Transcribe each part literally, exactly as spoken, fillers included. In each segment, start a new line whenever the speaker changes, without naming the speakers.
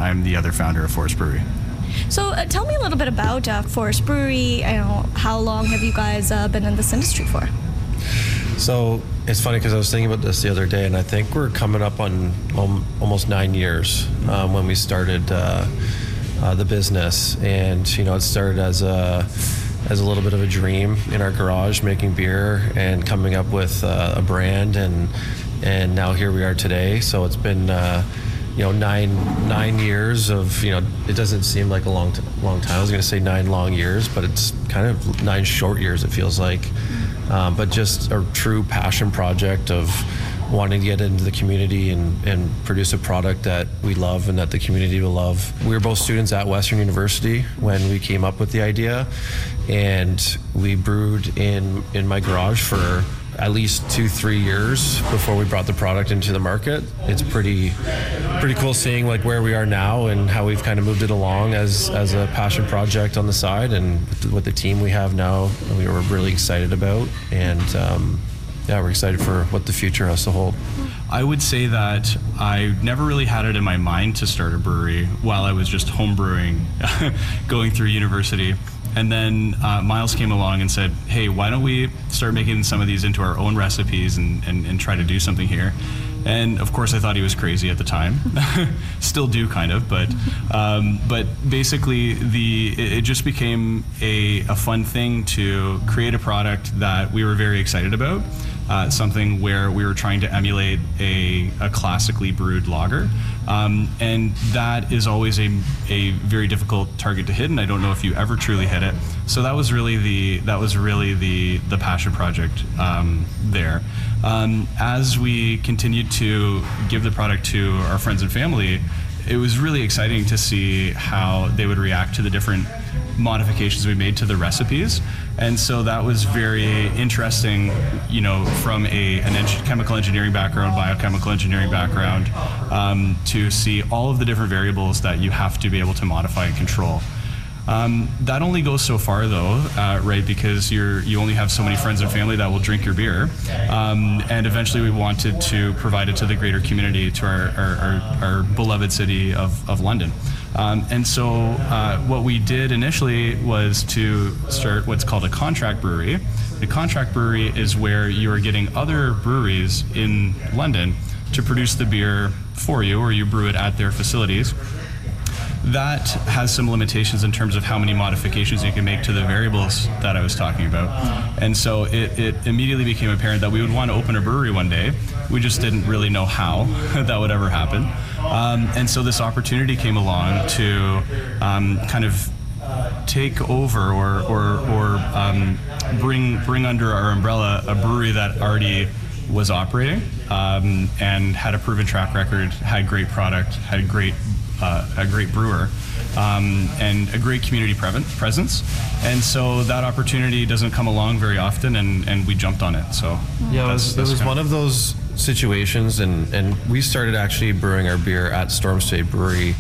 I'm the other founder of Forest Brewery.
So uh, tell me a little bit about uh, Forest Brewery. You know, how long have you guys uh, been in this industry for?
So it's funny because I was thinking about this the other day, and I think we're coming up on um, almost nine years um, when we started uh, uh, the business. And you know, it started as a as a little bit of a dream in our garage, making beer and coming up with uh, a brand, and and now here we are today. So it's been uh, you know nine nine years of, you know, it doesn't seem like a long t- long time. I was going to say nine long years, but it's kind of nine short years, it feels like. Um, but just a true passion project of wanting to get into the community and, and produce a product that we love and that the community will love. We were both students at Western University when we came up with the idea, and we brewed in, in my garage for at least two, three years before we brought the product into the market. It's pretty pretty cool seeing like where we are now and how we've kind of moved it along as, as a passion project on the side, and with the team we have now, we were really excited about. And um, yeah, we're excited for what the future has to hold.
I would say that I never really had it in my mind to start a brewery while I was just home brewing, going through university. And then uh, Miles came along and said, hey, why don't we start making some of these into our own recipes and, and, and try to do something here? And of course I thought he was crazy at the time. Still do kind of, but um, but basically the it, it just became a, a fun thing to create a product that we were very excited about. Uh, something where we were trying to emulate a, a classically brewed lager. Um, and that is always a, a very difficult target to hit, and I don't know if you ever truly hit it. So that was really the that was really the the passion project um, there. Um, as we continued to give the product to our friends and family, it was really exciting to see how they would react to the different modifications we made to the recipes. And so that was very interesting, you know, from a an eng- chemical engineering background, biochemical engineering background, um, to see all of the different variables that you have to be able to modify and control. Um, that only goes so far, though, uh, right? Because you're you only have so many friends and family that will drink your beer, um, and eventually we wanted to provide it to the greater community, to our our, our, our beloved city of, of London. Um, and so uh, what we did initially was to start what's called a contract brewery. The contract brewery is where you are getting other breweries in London to produce the beer for you, or you brew it at their facilities. That has some limitations in terms of how many modifications you can make to the variables that I was talking about. And so it, it immediately became apparent that we would want to open a brewery one day. We just didn't really know how that would ever happen. Um, and so this opportunity came along to um, kind of take over or, or, or um, bring, bring under our umbrella a brewery that already was operating um, and had a proven track record, had great product, had great Uh, a great brewer, um, and a great community pre- presence. And so that opportunity doesn't come along very often, and, and we jumped on it. So
yeah, it was, it was one of those situations, and, and we started actually brewing our beer at Storm State Brewery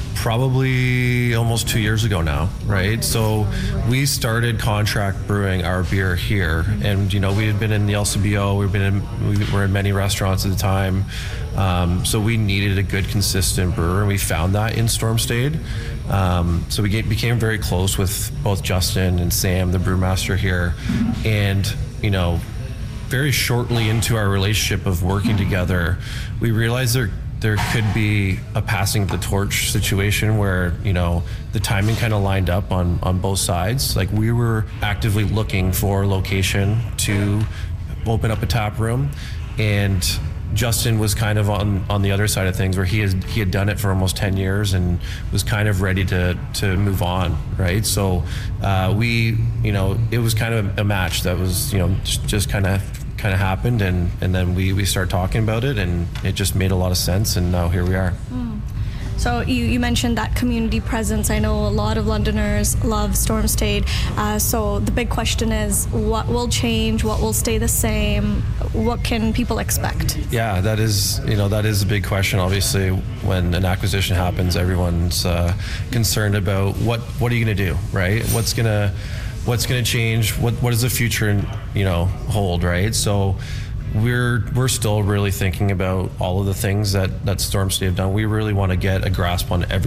probably almost two years ago now, right? So we started contract brewing our beer here, and you know, we had been in the L C B O, we've been in, we were in many restaurants at the time, um, so we needed a good, consistent brewer, and we found that in Storm State. Um, so we get, became very close with both Justin and Sam, the brewmaster here, and you know, very shortly into our relationship of working together, we realized there there could be a passing of the torch situation where, you know, the timing kind of lined up on, on both sides. Like, we were actively looking for a location to open up a tap room, and Justin was kind of on, on the other side of things, where he has he had done it for almost ten years and was kind of ready to to move on, right? So uh, we, you know, it was kind of a match that was, you know, just, just kind of kind of happened, and and then we we started talking about it, and it just made a lot of sense, and now here we are.
Mm. So you, you mentioned that community presence. I know a lot of Londoners love Storm State. Uh, so the big question is, what will change? What will stay the same? What can people expect?
Yeah, that is, you know, that is a big question. Obviously, when an acquisition happens, everyone's uh, concerned about what what are you going to do, right? What's gonna what's going to change? What what does the future, you know, hold, right? So we're we're still really thinking about all of the things that that Storm State have done. We really want to get a grasp on every